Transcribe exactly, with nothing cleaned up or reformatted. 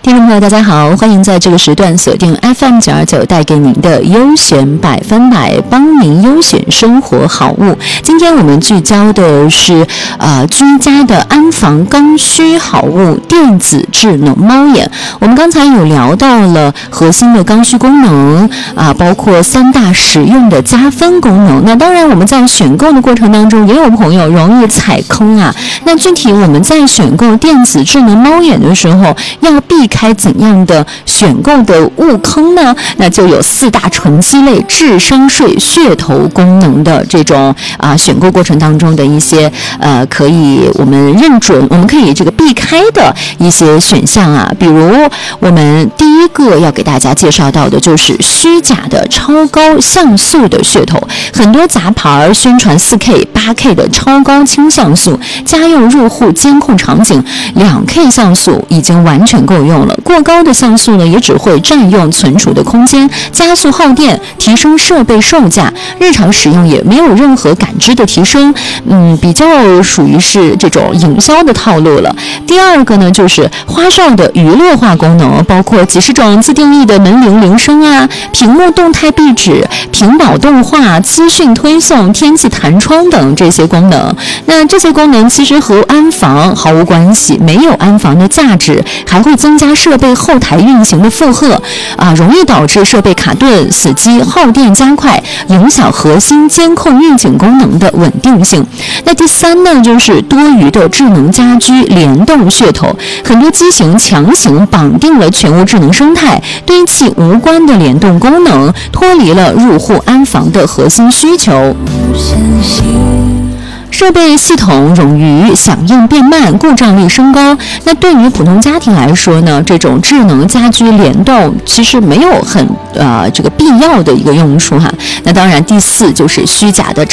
听众朋友大家好，欢迎在这个时段锁定 F M 九二九，带给您的优选百分百，帮您优选生活好物。今天我们聚焦的是呃居家的安防刚需好物电子智能猫眼。我们刚才有聊到了核心的刚需功能啊，包括三大实用的加分功能。那当然我们在选购的过程当中，也有朋友容易踩坑啊。那具体我们在选购电子智能猫眼的时候，要避开怎样的选购的误坑呢？那就有四大纯鸡类智商税噱头功能的这种啊选购过程当中的一些呃可以我们认准，我们可以这个避开的一些选项啊。比如我们第一个要给大家介绍到的就是虚假的超高像素的噱头。很多杂牌宣传 四 K、八 K 的超高清像素，家用入户监控场景 两 K 像素已经完全够用了。过高的像素呢，也只会占用存储的空间，加速耗电，提升设备售价，日常使用也没有任何感知的提升，嗯，比较属于是这种营销的套路了。第二个呢，就是花哨的娱乐化功能，包括几十种自定义的门铃铃声啊，屏幕动态壁纸、屏保动画、资讯推送、天气弹窗等这些功能。那这些功能其实和安防毫无关系，没有安防的价值，还会增加设备后台运行的负荷啊，容易导致设备卡顿、死机、耗电加快，影响核心监控预警功能的稳定性。那第三呢，就是多余的智能家居联动噱头，很多机型强行绑定了全屋智能生态，堆砌无关的联动功能，脱离了入户安防的核心需求。设备系统冗余，响应变慢，故障率升高。那对于普通家庭来说呢，这种智能家居联动其实没有很呃这个必要的一个用处哈。那当然，第四就是虚假的